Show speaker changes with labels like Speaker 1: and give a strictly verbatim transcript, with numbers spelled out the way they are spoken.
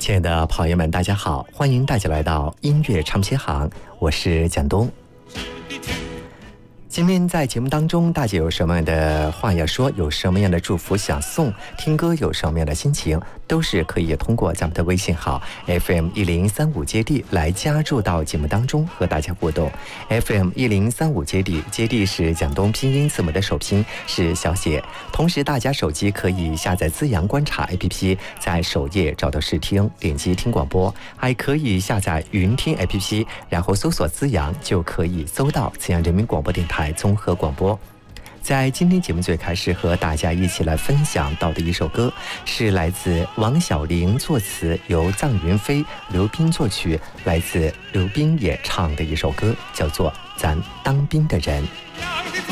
Speaker 1: 亲爱的朋友们，大家好，欢迎大家来到音乐唱片行，我是蒋东。今天在节目当中，大家有什么样的话要说，有什么样的祝福想送，听歌有什么样的心情，都是可以通过咱们的微信号 F M 一零三五接地来加入到节目当中和大家互动。 F M 一零三五接地，接地是蒋东拼音字母的首拼是小写，同时大家手机可以下载资阳观察 A P P， 在首页找到试听，点击听广播，还可以下载云听 A P P， 然后搜索资阳就可以搜到资阳人民广播电台综合广播。在今天节目最开始和大家一起来分享到的一首歌，是来自王小玲作词，由臧云飞、刘斌作曲，来自刘斌演唱的一首歌，叫做《咱当兵的人》。